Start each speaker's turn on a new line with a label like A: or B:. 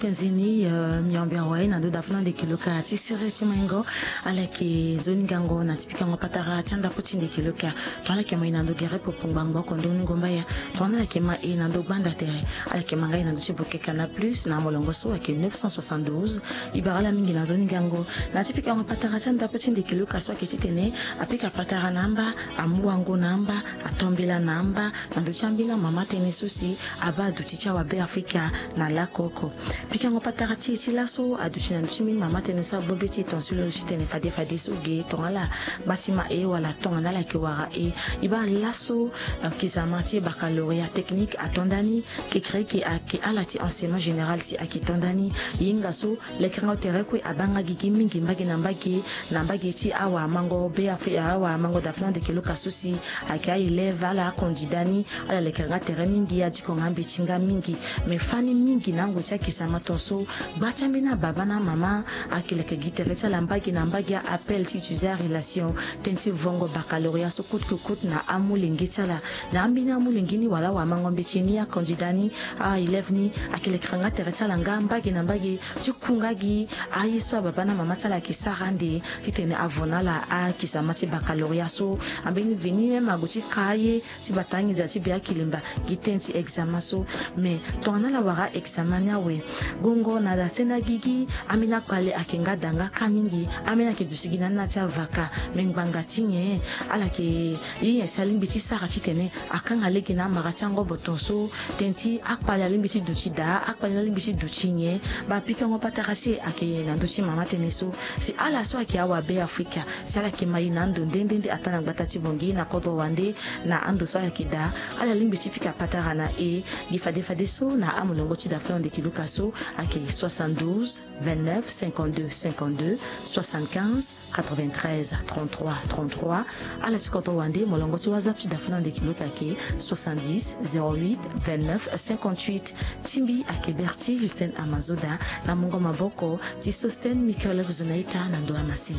A: Penzini miambia wai na ndo dafuna de kiloka ti sireti mango ala ki zoni gango na tipika ngo patara tanda puti de kiloka tona ke mai na ndo gere popungbango kondo ngomba ya tona ke mai na ndo banda te ala ke manga na ndo chiboke kana plus na molongo so ke 972 ibarala mingi na zoni gango na tipika ngo patara tanda puti de kiloka so ke titene apika patara namba amuango namba atombela namba na ndo chambila mama tene susi abadu ticha wa be Afrika na la koko pika ngo patarati ti laso aduchina nduchimi mama tenesa bobeti tonsilo chitene fade suge tongala batima e wala tonga la kiwara e iba laso kizamati baccalauréat technique atondani ki crée ki alati enseignement général si akitondani yingaso lekrango terekwe abanga gigi mingi mbagi na mbagi ti awa mango be awa mango daflan de kilo kasusi aka élève ala kondidani ala lekranga tere mingi ya dikonga mbichinga mingi me fani mingi nango cha kisama tonso bachambina baba na mama akileke giteresa lambagi na mbagi appel ti étudier relation tenti vongo baccalauréat so kut na amulingi tsala na ambina amulingini wala wa mangombe chini ya kandidani a élève ni akileke ranga teresa langa mbagi na mbagi chikungagi ayiso baba na mama tsala kisarande kitene avonala a kisama ti baccalauréat so ambini veni maguchi kaye ti batangi za ti bia kilimba gitenti examen so mais tona la wara examen we gongo na da sena gigi amina pale akenga danga kamingi amina ke dusigina na tia vaka mengbanga tinye ala ke yi salimbi ti sara titene akanga leki na maratango botonso tenti akpala limbi ti duchida akpala limbi ti duchinye ba pika ngo patarasi ake na nduchi mama teneso si ala so ake awa be Afrika sala ke mai na ndo ndende atana gbata ti bongi na kodo wande na ando so ake da ala limbi ti pika patarana e gifade so na amulongo ti da flan de kiluka so ake 72 29 52 52 75 93 33 ala tikoto wande molongo ti WhatsApp ti dafuna de kiluka ke 70 08 29 58 timbi ake Berti Justin Amazoda na mungo maboko ti Sosten Michael Zunaita na ndo amasini